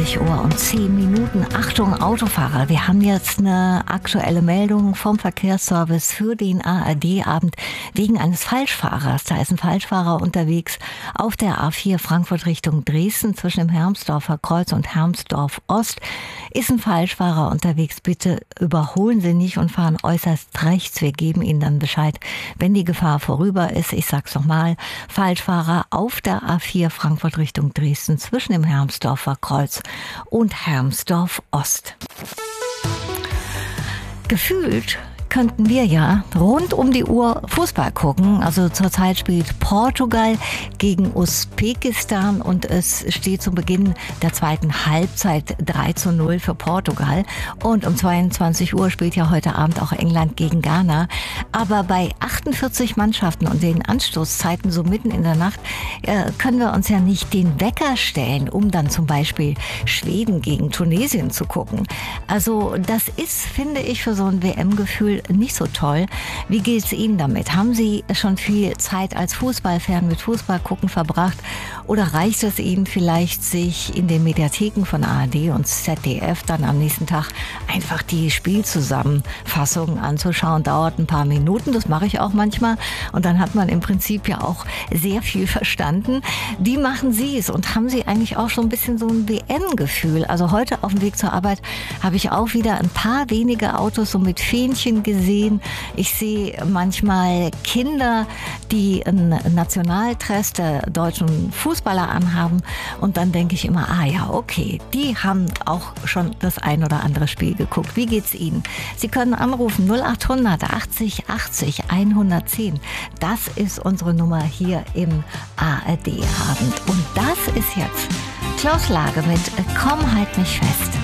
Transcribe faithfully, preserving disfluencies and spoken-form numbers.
einundzwanzig Uhr und zehn Minuten. Achtung, Autofahrer, wir haben jetzt eine aktuelle Meldung vom Verkehrsservice für den A R D-Abend wegen eines Falschfahrers. Da ist ein Falschfahrer unterwegs auf der A vier Frankfurt Richtung Dresden zwischen dem Hermsdorfer Kreuz und Hermsdorf Ost. Ist ein Falschfahrer unterwegs, bitte überholen Sie nicht und fahren äußerst rechts. Wir geben Ihnen dann Bescheid, wenn die Gefahr vorüber ist. Ich sag's nochmal, Falschfahrer auf der A vier Frankfurt Richtung Dresden zwischen dem Hermsdorfer Kreuz und Hermsdorf Ost. Gefühlt könnten wir ja rund um die Uhr Fußball gucken. Also zurzeit spielt Portugal gegen Usbekistan und es steht zum Beginn der zweiten Halbzeit drei zu null für Portugal. Und um zweiundzwanzig Uhr spielt ja heute Abend auch England gegen Ghana. Aber bei achtundvierzig Mannschaften und den Anstoßzeiten so mitten in der Nacht äh, können wir uns ja nicht den Wecker stellen, um dann zum Beispiel Schweden gegen Tunesien zu gucken. Also das ist, finde ich, für so ein W M-Gefühl nicht so toll. Wie geht's Ihnen damit? Haben Sie schon viel Zeit als Fußballfan mit Fußball gucken verbracht? Oder reicht es Ihnen vielleicht, sich in den Mediatheken von A R D und Z D F dann am nächsten Tag einfach die Spielzusammenfassungen anzuschauen? Dauert ein paar Minuten, das mache ich auch manchmal. Und dann hat man im Prinzip ja auch sehr viel verstanden. Wie machen Sie es? Und haben Sie eigentlich auch schon ein bisschen so ein W M-Gefühl? Also heute auf dem Weg zur Arbeit habe ich auch wieder ein paar wenige Autos so mit Fähnchen gesehen. Ich sehe manchmal Kinder, die einen Nationaldress der deutschen Fußballer anhaben und dann denke ich immer, ah ja, okay, die haben auch schon das ein oder andere Spiel geguckt. Wie geht's Ihnen? Sie können anrufen null acht hundert achtzig achtzig hundertzehn. Das ist unsere Nummer hier im A R D-Abend. Und das ist jetzt Klaus Lage mit Komm halt mich fest.